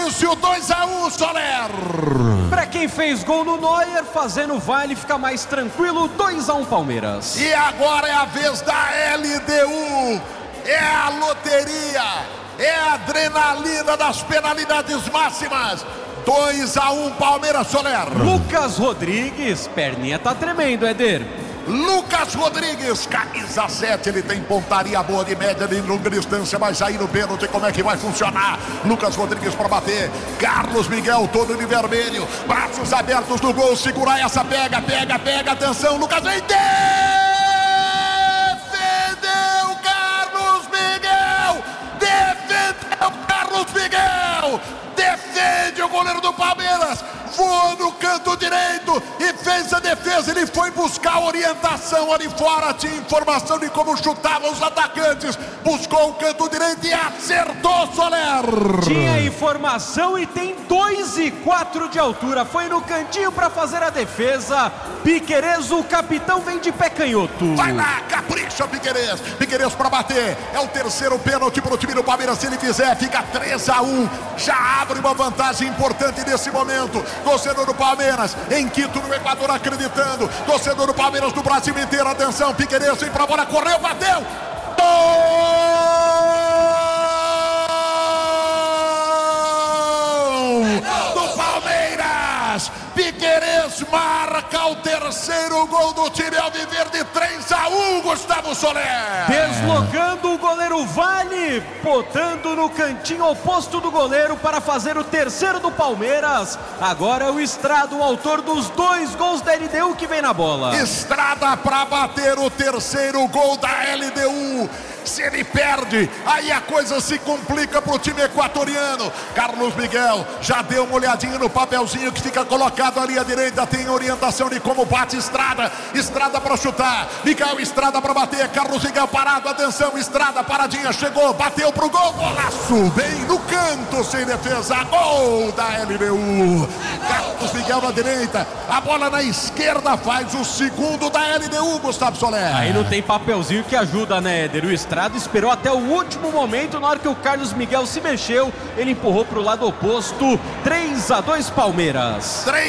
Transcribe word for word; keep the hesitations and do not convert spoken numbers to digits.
início, dois a um, Soler. Pra quem fez gol no Neuer, fazendo vale, fica mais tranquilo, dois a um Palmeiras. E agora é a vez da L D U, é a loteria, é a adrenalina das penalidades máximas. dois a um Palmeiras, Soler. Lucas Rodrigues, perninha tá tremendo, Éder. Lucas Rodrigues, camisa sete, ele tem pontaria boa de média de longa distância, mas aí no pênalti como é que vai funcionar? Lucas Rodrigues para bater, Carlos Miguel todo de vermelho, braços abertos no gol, segura essa, pega, pega, pega, atenção, Lucas vem, defendeu Carlos Miguel, defendeu Carlos Miguel, defende o goleiro do Palmeiras, voou no canto direito e fez a defesa. Ele foi buscar orientação ali fora, tinha informação de como chutavam os atacantes, buscou o canto direito e acertou, Soler. Tinha informação e tem dois e quatro de altura, foi no cantinho para fazer a defesa. Piquerez, o capitão, vem de pé canhoto. Vai lá, capricha Piquerez, Piquerez para bater, é o terceiro pênalti para o time do Palmeiras, se ele fizer fica três a um, já abre uma vantagem importante nesse momento. Torcedor do Palmeiras, em Quito, no Equador, acreditando. Torcedor do Palmeiras do Brasil inteiro, atenção, Piquerez vem pra bola, correu, bateu. Gol do Palmeiras! Piquerez marca o terceiro gol do time alviverde, três a um, Gustavo Soler. Deslocando o goleiro Vale, botando no cantinho oposto do goleiro para fazer o terceiro do Palmeiras. Agora é o Estrada, o autor dos dois gols da L D U, que vem na bola. Estrada para bater o terceiro gol da L D U. Se ele perde, aí a coisa se complica para o time equatoriano. Carlos Miguel já deu uma olhadinha no papelzinho que fica colocado ali à direita, tem orientação de como bate Estrada. Estrada para chutar, Miguel Estrada para bater, Carlos Miguel parado, atenção, Estrada paradinha, chegou, bateu pro gol, golaço, bem no canto, sem defesa, gol da L D U. Carlos Miguel na direita, a bola na esquerda, faz o segundo da L D U, Gustavo Soler. Aí não tem papelzinho que ajuda, né, Éder? O Estrada esperou até o último momento, na hora que o Carlos Miguel se mexeu, ele empurrou para o lado oposto. Três a dois Palmeiras.